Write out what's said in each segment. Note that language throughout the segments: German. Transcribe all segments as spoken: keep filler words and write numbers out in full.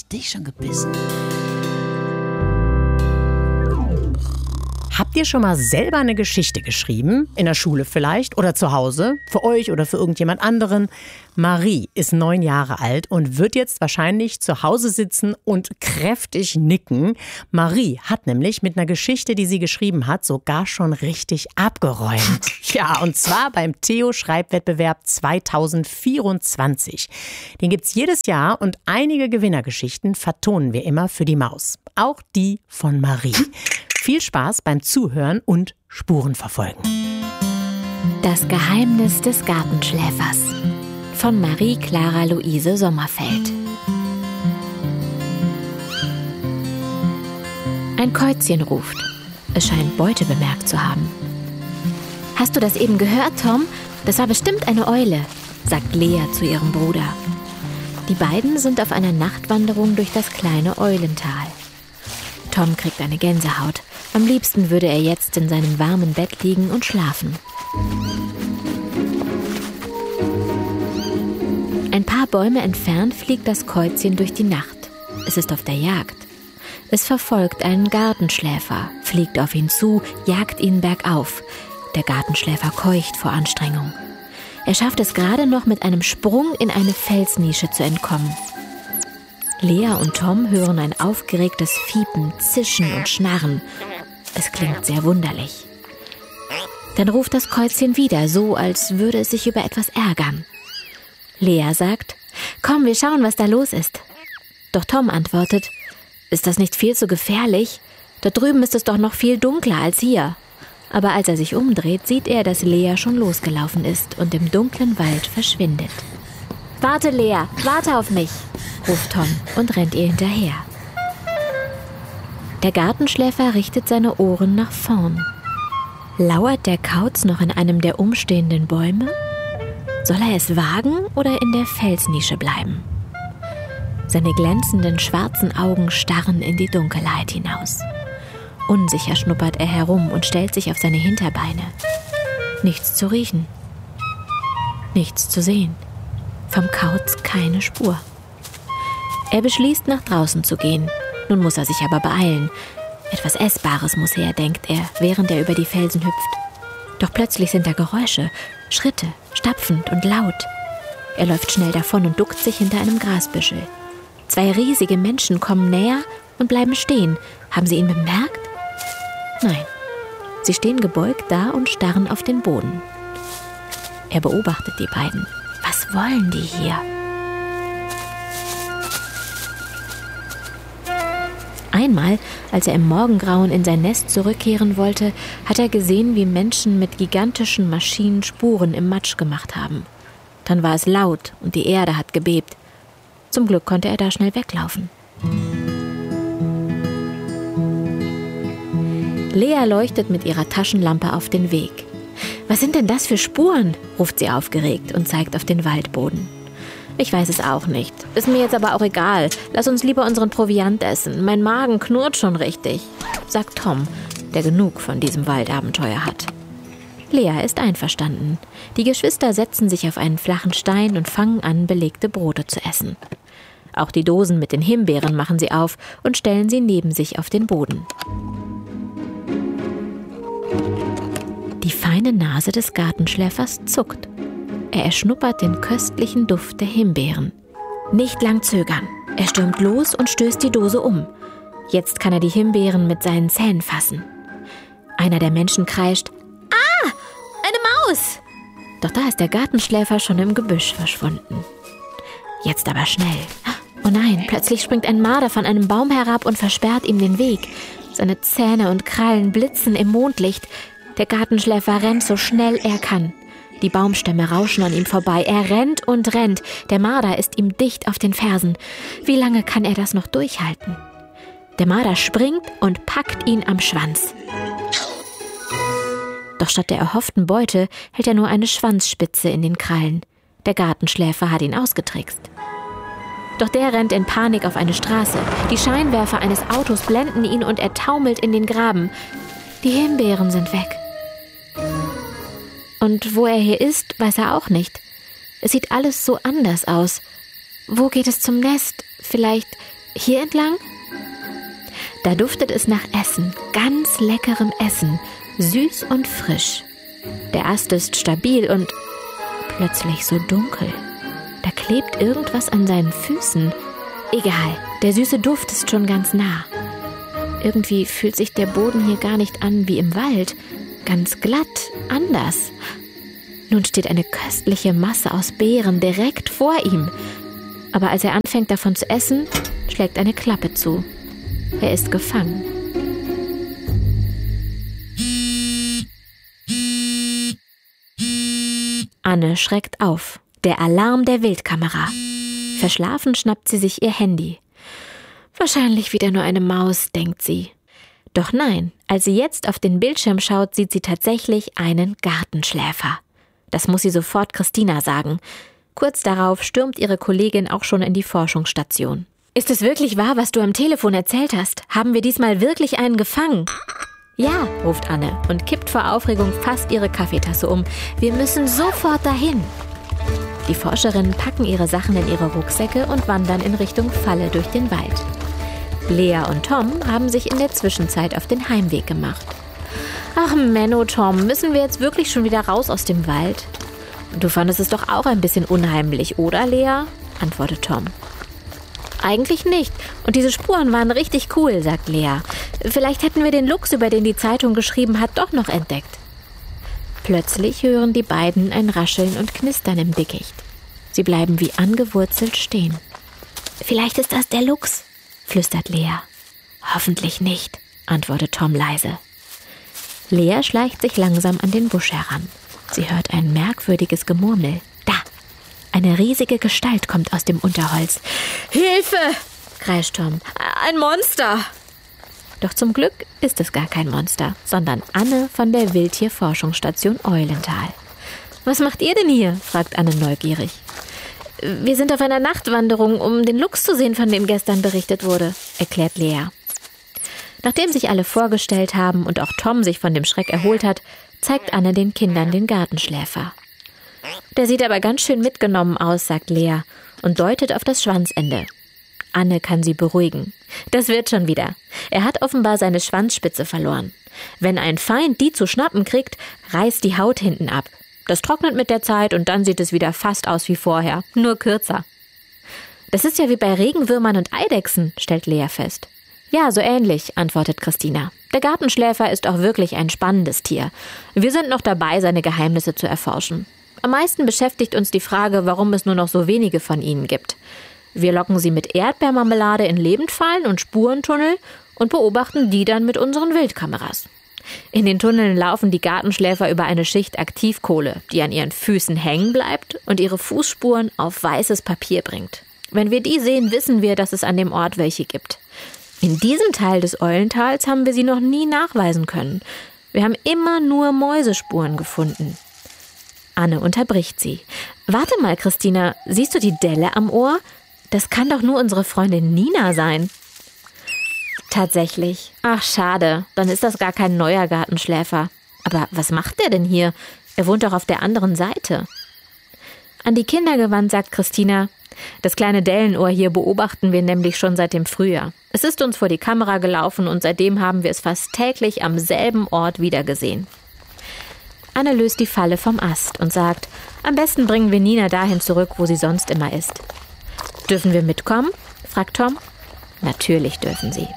dich schon gebissen? Habt ihr schon mal selber eine Geschichte geschrieben? In der Schule vielleicht oder zu Hause? Für euch oder für irgendjemand anderen? Marie ist neun Jahre alt und wird jetzt wahrscheinlich zu Hause sitzen und kräftig nicken. Marie hat nämlich mit einer Geschichte, die sie geschrieben hat, sogar schon richtig abgeräumt. Ja, und zwar beim Theo-Schreibwettbewerb zweitausendvierundzwanzig. Den gibt's jedes Jahr und einige Gewinnergeschichten vertonen wir immer für die Maus. Auch die von Marie. Viel Spaß beim Zuhören und Spuren verfolgen. Das Geheimnis des Gartenschläfers von Marie-Clara Luise Sommerfeld. Ein Käuzchen ruft. Es scheint Beute bemerkt zu haben. »Hast du das eben gehört, Tom? Das war bestimmt eine Eule«, sagt Lea zu ihrem Bruder. Die beiden sind auf einer Nachtwanderung durch das kleine Eulental. Tom kriegt eine Gänsehaut. Am liebsten würde er jetzt in seinem warmen Bett liegen und schlafen. Ein paar Bäume entfernt fliegt das Käuzchen durch die Nacht. Es ist auf der Jagd. Es verfolgt einen Gartenschläfer, fliegt auf ihn zu, jagt ihn bergauf. Der Gartenschläfer keucht vor Anstrengung. Er schafft es gerade noch, mit einem Sprung in eine Felsnische zu entkommen. Lea und Tom hören ein aufgeregtes Fiepen, Zischen und Schnarren. Es klingt sehr wunderlich. Dann ruft das Käuzchen wieder, so als würde es sich über etwas ärgern. Lea sagt, »Komm, wir schauen, was da los ist.« Doch Tom antwortet, »Ist das nicht viel zu gefährlich? Da drüben ist es doch noch viel dunkler als hier.« Aber als er sich umdreht, sieht er, dass Lea schon losgelaufen ist und im dunklen Wald verschwindet. »Warte, Lea, warte auf mich«, ruft Tom und rennt ihr hinterher. Der Gartenschläfer richtet seine Ohren nach vorn. Lauert der Kauz noch in einem der umstehenden Bäume? Soll er es wagen oder in der Felsnische bleiben? Seine glänzenden schwarzen Augen starren in die Dunkelheit hinaus. Unsicher schnuppert er herum und stellt sich auf seine Hinterbeine. Nichts zu riechen. Nichts zu sehen. Vom Kauz keine Spur. Er beschließt, nach draußen zu gehen. Nun muss er sich aber beeilen. Etwas Essbares muss her, denkt er, während er über die Felsen hüpft. Doch plötzlich sind da Geräusche, Schritte, stapfend und laut. Er läuft schnell davon und duckt sich hinter einem Grasbüschel. Zwei riesige Menschen kommen näher und bleiben stehen. Haben sie ihn bemerkt? Nein. Sie stehen gebeugt da und starren auf den Boden. Er beobachtet die beiden. Was wollen die hier? Einmal, als er im Morgengrauen in sein Nest zurückkehren wollte, hat er gesehen, wie Menschen mit gigantischen Maschinen Spuren im Matsch gemacht haben. Dann war es laut und die Erde hat gebebt. Zum Glück konnte er da schnell weglaufen. Lea leuchtet mit ihrer Taschenlampe auf den Weg. »Was sind denn das für Spuren?« ruft sie aufgeregt und zeigt auf den Waldboden. »Ich weiß es auch nicht. Ist mir jetzt aber auch egal. Lass uns lieber unseren Proviant essen. Mein Magen knurrt schon richtig«, sagt Tom, der genug von diesem Waldabenteuer hat. Lea ist einverstanden. Die Geschwister setzen sich auf einen flachen Stein und fangen an, belegte Brote zu essen. Auch die Dosen mit den Himbeeren machen sie auf und stellen sie neben sich auf den Boden. Die feine Nase des Gartenschläfers zuckt. Er erschnuppert den köstlichen Duft der Himbeeren. Nicht lang zögern. Er stürmt los und stößt die Dose um. Jetzt kann er die Himbeeren mit seinen Zähnen fassen. Einer der Menschen kreischt, »Ah, eine Maus!« Doch da ist der Gartenschläfer schon im Gebüsch verschwunden. Jetzt aber schnell. Oh nein, plötzlich springt ein Marder von einem Baum herab und versperrt ihm den Weg. Seine Zähne und Krallen blitzen im Mondlicht. Der Gartenschläfer rennt so schnell er kann. Die Baumstämme rauschen an ihm vorbei. Er rennt und rennt. Der Marder ist ihm dicht auf den Fersen. Wie lange kann er das noch durchhalten? Der Marder springt und packt ihn am Schwanz. Doch statt der erhofften Beute hält er nur eine Schwanzspitze in den Krallen. Der Gartenschläfer hat ihn ausgetrickst. Doch der rennt in Panik auf eine Straße. Die Scheinwerfer eines Autos blenden ihn und er taumelt in den Graben. Die Himbeeren sind weg. Und wo er hier ist, weiß er auch nicht. Es sieht alles so anders aus. Wo geht es zum Nest? Vielleicht Hier entlang? Da duftet es nach Essen, ganz leckerem Essen, süß und frisch. Der Ast ist stabil und plötzlich so dunkel. Da klebt irgendwas an seinen Füßen. Egal, der süße Duft ist schon ganz nah. Irgendwie fühlt sich der Boden hier gar nicht an wie im Wald. Ganz glatt, anders. Nun steht eine köstliche Masse aus Beeren direkt vor ihm. Aber als er anfängt, davon zu essen, schlägt eine Klappe zu. Er ist gefangen. Anne schreckt auf. Der Alarm der Wildkamera. Verschlafen schnappt sie sich ihr Handy. Wahrscheinlich wieder nur eine Maus, denkt sie. Doch nein, als sie jetzt auf den Bildschirm schaut, sieht sie tatsächlich einen Gartenschläfer. Das muss sie sofort Christina sagen. Kurz darauf stürmt ihre Kollegin auch schon in die Forschungsstation. Ist es wirklich wahr, was du am Telefon erzählt hast? Haben wir diesmal wirklich einen gefangen? Ja, ruft Anne und kippt vor Aufregung fast ihre Kaffeetasse um. Wir müssen sofort dahin. Die Forscherinnen packen ihre Sachen in ihre Rucksäcke und wandern in Richtung Falle durch den Wald. Lea und Tom haben sich in der Zwischenzeit auf den Heimweg gemacht. Ach Menno, Tom, müssen wir jetzt wirklich schon wieder raus aus dem Wald? Du fandest es doch auch ein bisschen unheimlich, oder Lea? Antwortet Tom. Eigentlich nicht. Und diese Spuren waren richtig cool, sagt Lea. Vielleicht hätten wir den Luchs, über den die Zeitung geschrieben hat, doch noch entdeckt. Plötzlich hören die beiden ein Rascheln und Knistern im Dickicht. Sie bleiben wie angewurzelt stehen. Vielleicht ist das der Luchs, flüstert Lea. Hoffentlich nicht, antwortet Tom leise. Lea schleicht sich langsam an den Busch heran. Sie hört ein merkwürdiges Gemurmel. Da! Eine riesige Gestalt kommt aus dem Unterholz. Hilfe! kreischt Tom. Ein Monster! Doch zum Glück ist es gar kein Monster, sondern Anne von der Wildtierforschungsstation Eulental. Was macht ihr denn hier? fragt Anne neugierig. Wir sind auf einer Nachtwanderung, um den Luchs zu sehen, von dem gestern berichtet wurde, erklärt Lea. Nachdem sich alle vorgestellt haben und auch Tom sich von dem Schreck erholt hat, zeigt Anne den Kindern den Gartenschläfer. Der sieht aber ganz schön mitgenommen aus, sagt Lea und deutet auf das Schwanzende. Anne kann sie beruhigen. Das wird schon wieder. Er hat offenbar seine Schwanzspitze verloren. Wenn ein Feind die zu schnappen kriegt, reißt die Haut hinten ab. Das trocknet mit der Zeit und dann sieht es wieder fast aus wie vorher, nur kürzer. Das ist ja wie bei Regenwürmern und Eidechsen, stellt Lea fest. Ja, so ähnlich, antwortet Christina. Der Gartenschläfer ist auch wirklich ein spannendes Tier. Wir sind noch dabei, seine Geheimnisse zu erforschen. Am meisten beschäftigt uns die Frage, warum es nur noch so wenige von ihnen gibt. Wir locken sie mit Erdbeermarmelade in Lebendfallen und Spurentunnel und beobachten die dann mit unseren Wildkameras. In den Tunneln laufen die Gartenschläfer über eine Schicht Aktivkohle, die an ihren Füßen hängen bleibt und ihre Fußspuren auf weißes Papier bringt. Wenn wir die sehen, wissen wir, dass es an dem Ort welche gibt. In diesem Teil des Eulentals haben wir sie noch nie nachweisen können. Wir haben immer nur Mäusespuren gefunden. Anne unterbricht sie. Warte mal, Christina, siehst du die Delle am Ohr? Das kann doch nur unsere Freundin Nina sein. Tatsächlich. Ach, schade. Dann ist das gar kein neuer Gartenschläfer. Aber was macht der denn hier? Er wohnt doch auf der anderen Seite. An die Kinder gewandt sagt Christina, das kleine Dellenohr hier beobachten wir nämlich schon seit dem Frühjahr. Es ist uns vor die Kamera gelaufen und seitdem haben wir es fast täglich am selben Ort wiedergesehen. Anne löst die Falle vom Ast und sagt, am besten bringen wir Nina dahin zurück, wo sie sonst immer ist. Dürfen wir mitkommen? fragt Tom. Natürlich dürfen sie.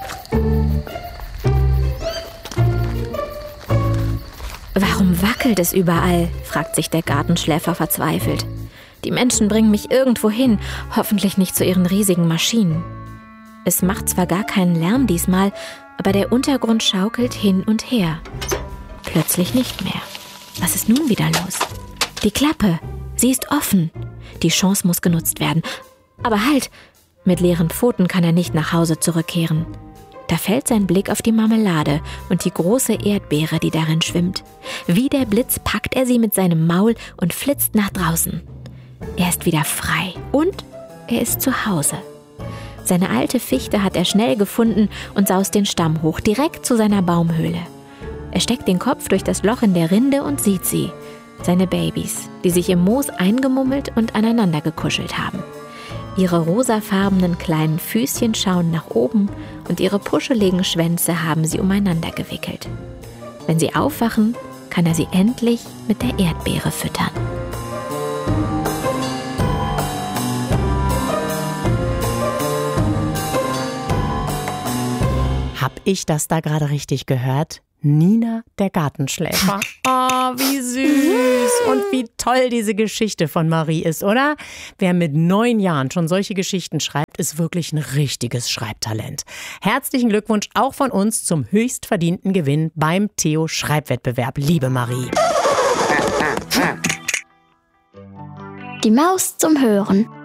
Warum wackelt es überall? fragt sich der Gartenschläfer verzweifelt. Die Menschen bringen mich irgendwo hin, hoffentlich nicht zu ihren riesigen Maschinen. Es macht zwar gar keinen Lärm diesmal, aber der Untergrund schaukelt hin und her. Plötzlich nicht mehr. Was ist nun wieder los? Die Klappe, sie ist offen. Die Chance muss genutzt werden. Aber halt, mit leeren Pfoten kann er nicht nach Hause zurückkehren. Da fällt sein Blick auf die Marmelade und die große Erdbeere, die darin schwimmt. Wie der Blitz packt er sie mit seinem Maul und flitzt nach draußen. Er ist wieder frei und er ist zu Hause. Seine alte Fichte hat er schnell gefunden und saust den Stamm hoch, direkt zu seiner Baumhöhle. Er steckt den Kopf durch das Loch in der Rinde und sieht sie, seine Babys, die sich im Moos eingemummelt und aneinander gekuschelt haben. Ihre rosafarbenen kleinen Füßchen schauen nach oben und ihre puscheligen Schwänze haben sie umeinander gewickelt. Wenn sie aufwachen, kann er sie endlich mit der Erdbeere füttern. Hab ich das da gerade richtig gehört? Nina, der Gartenschläfer. Oh, wie süß und wie toll diese Geschichte von Marie ist, oder? Wer mit neun Jahren schon solche Geschichten schreibt, ist wirklich ein richtiges Schreibtalent. Herzlichen Glückwunsch auch von uns zum höchst verdienten Gewinn beim Theo-Schreibwettbewerb, liebe Marie. Die Maus zum Hören.